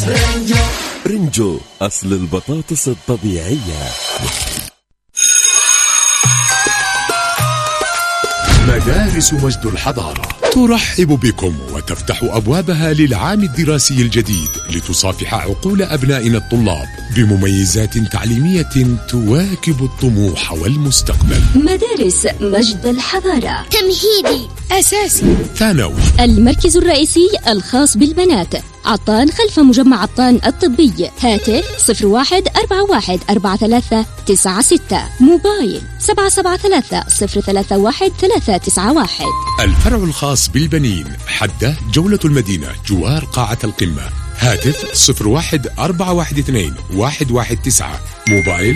رنجو أصل البطاطس الطبيعية. مدارس مجد الحضارة ترحب بكم وتفتح أبوابها للعام الدراسي الجديد لتصافح عقول أبنائنا الطلاب بمميزات تعليمية تواكب الطموح والمستقبل. مدارس مجد الحضارة تمهيدي، أساسي، ثانوي. المركز الرئيسي الخاص بالبنات عطان خلف مجمع عطان الطبي. هاتف 01414396. موبايل 773-031-391. الفرع الخاص بالبنين حدة جولة المدينة جوار قاعة القمة. هاتف 01412119. موبايل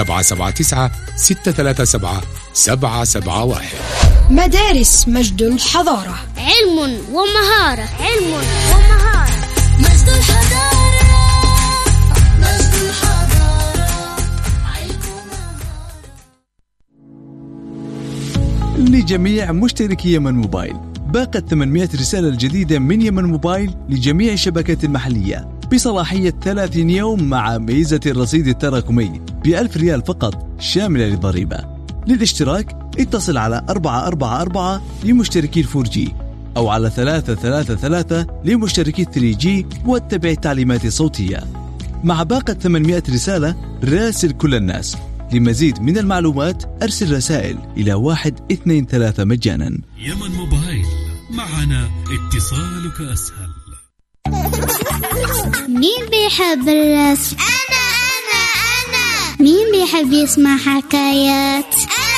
779-637-771. مدارس مجد الحضارة، علم ومهارة، علم ومهارة. مجد الحضارة، مجد الحضارة، علم ومهارة. لجميع مشتركي يمن موبايل باقة 800 رسالة جديدة من يمن موبايل لجميع الشبكات المحلية بصلاحية 30 يوم مع ميزة الرصيد التراكمي ب1000 ريال فقط شاملة للضريبة. للاشتراك اتصل على 444 لمشتركي 4G أو على 333 لمشتركي 3G واتبع التعليمات الصوتية. مع باقة 800 رسالة راسل كل الناس. لمزيد من المعلومات أرسل رسائل إلى 123 مجانا. يمن موبايل، معنا اتصالك أسهل. مين بيحب الرسم؟ أنا. مين بيحب يسمع حكايات؟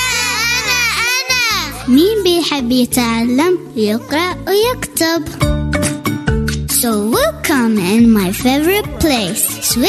أنا. مين بيحب يتعلم يقرأ ويكتب؟ So welcome in my favorite place.